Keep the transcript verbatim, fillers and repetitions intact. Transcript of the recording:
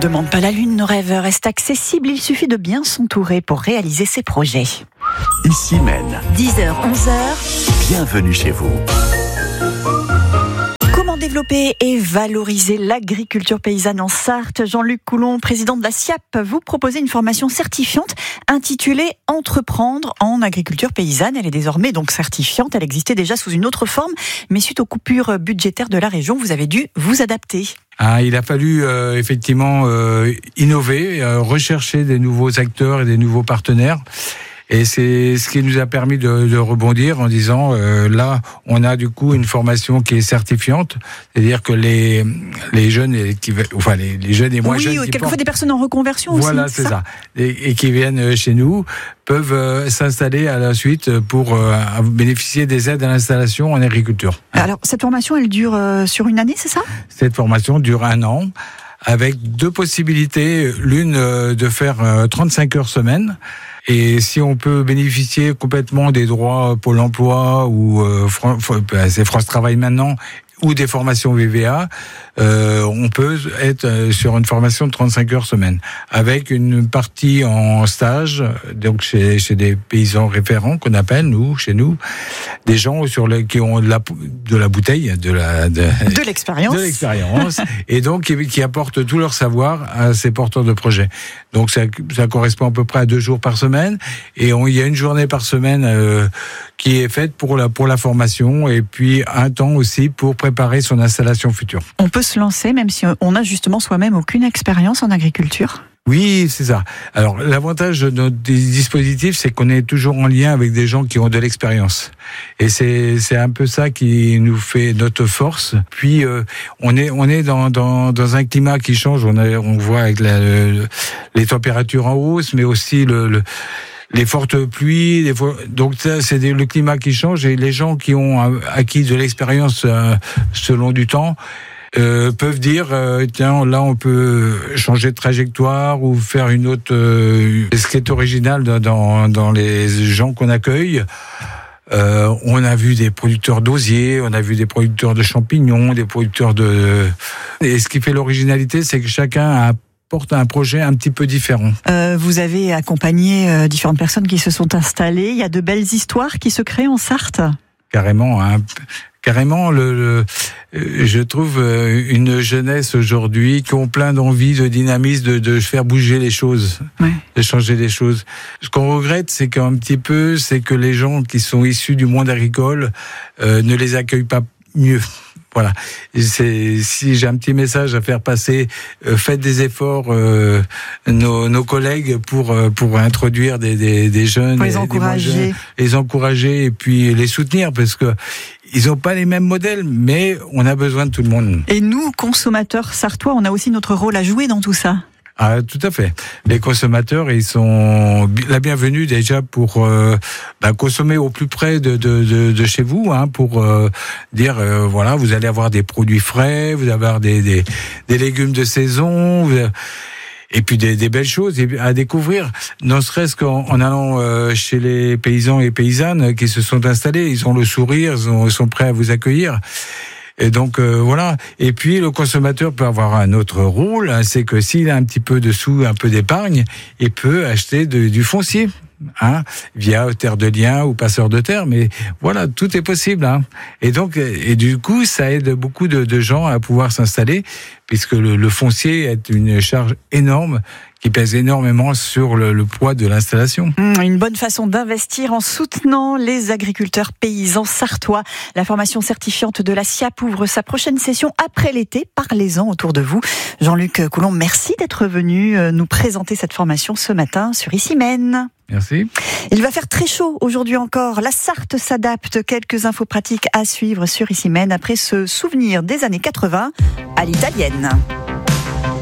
demande pas la lune, nos rêves restent accessibles. Il suffit de bien s'entourer pour réaliser ses projets. Ici Maine. dix heures, onze heures. Bienvenue chez vous. Comment développer et valoriser l'agriculture paysanne en Sarthe? Jean-Luc Coulon, président de la S I A P, vous proposez une formation certifiante intitulée « Entreprendre en agriculture paysanne ». Elle est désormais donc certifiante. Elle existait déjà sous une autre forme, mais suite aux coupures budgétaires de la région, vous avez dû vous adapter. Ah, il a fallu euh, effectivement euh, innover, euh, rechercher des nouveaux acteurs et des nouveaux partenaires. Et c'est ce qui nous a permis de, de rebondir en disant euh, là, on a du coup une formation qui est certifiante, c'est-à-dire que les les jeunes, qui, enfin les, les jeunes et moins oui, jeunes, oui, qui quelquefois portent, des personnes en reconversion voilà, aussi. c'est ça, ça, et, et qui viennent chez nous peuvent euh, s'installer à la suite pour euh, bénéficier des aides à l'installation en agriculture. Alors cette formation, elle dure euh, sur une année, c'est ça? Cette formation dure un an, avec deux possibilités. L'une euh, de faire euh, trente-cinq heures semaine. Et si on peut bénéficier complètement des droits Pôle emploi ou euh, c'est France Travail maintenant, ou des formations V V A, euh, on peut être sur une formation de trente-cinq heures semaine, avec une partie en stage, donc chez, chez des paysans référents qu'on appelle, nous, chez nous, des gens sur les, qui ont de la, de la bouteille, de la de, de l'expérience, de l'expérience, et donc qui, qui apportent tout leur savoir à ces porteurs de projets. Donc ça, ça correspond à peu près à deux jours par semaine, et on, il y a une journée par semaine euh, qui est faite pour la pour la formation, et puis un temps aussi pour préparer son installation future. On peut se lancer même si on n'a justement soi-même aucune expérience en agriculture? Oui, c'est ça. Alors, l'avantage de notre dispositif, c'est qu'on est toujours en lien avec des gens qui ont de l'expérience. Et c'est, c'est un peu ça qui nous fait notre force. Puis, euh, on est, on est dans, dans, dans un climat qui change. On, a, on voit avec la, le, les températures en hausse, mais aussi le, le les fortes pluies, les fois, donc ça, c'est le climat qui change, et les gens qui ont acquis de l'expérience euh, selon du temps euh, peuvent dire euh, tiens, là on peut changer de trajectoire ou faire une autre. Euh, ce qui est original dans dans les gens qu'on accueille. Euh, on a vu des producteurs d'osier, on a vu des producteurs de champignons, des producteurs de. Et ce qui fait l'originalité, c'est que chacun a porte un projet un petit peu différent. Euh, vous avez accompagné euh, différentes personnes qui se sont installées. Il y a de belles histoires qui se créent en Sarthe. Carrément, hein. Carrément, le, le, je trouve une jeunesse aujourd'hui qui ont plein d'envie, de dynamisme, de, de faire bouger les choses, ouais. de changer les choses. Ce qu'on regrette, c'est qu'un petit peu, c'est que les gens qui sont issus du monde agricole euh, ne les accueillent pas mieux. Voilà. C'est, si j'ai un petit message à faire passer, euh, faites des efforts, euh, nos, nos collègues, pour euh, pour introduire des des, des jeunes, pour les des, encourager, des jeunes, les encourager et puis les soutenir, parce que ils ont pas les mêmes modèles, mais on a besoin de tout le monde. Et nous, consommateurs sartois, on a aussi notre rôle à jouer dans tout ça. Ah, tout à fait. Les consommateurs, ils sont la bienvenue déjà pour euh, bah, consommer au plus près de, de, de, de chez vous, hein, pour euh, dire euh, voilà, vous allez avoir des produits frais, vous allez avoir des, des, des légumes de saison, vous avez... et puis des, des belles choses à découvrir, ne serait-ce qu'en en allant euh, chez les paysans et paysannes qui se sont installés. Ils ont le sourire, ils, ont, ils sont prêts à vous accueillir. Et donc euh, voilà. Et puis le consommateur peut avoir un autre rôle, hein, c'est que s'il a un petit peu de sous, un peu d'épargne, il peut acheter de, du foncier, hein, via Terre de Liens ou Passeur de Terre. Mais voilà, tout est possible, hein. Et donc, et du coup, ça aide beaucoup de, de gens à pouvoir s'installer, puisque le, le foncier est une charge énorme qui pèse énormément sur le, le poids de l'installation. Une bonne façon d'investir en soutenant les agriculteurs paysans sartois. La formation certifiante de la S I A P ouvre sa prochaine session après l'été. Parlez-en autour de vous. Jean-Luc Coulon, merci d'être venu nous présenter cette formation ce matin sur Ici Maine. Merci. Il va faire très chaud aujourd'hui encore. La Sarthe s'adapte. Quelques infos pratiques à suivre sur Ici Maine après ce souvenir des années quatre-vingts à l'italienne.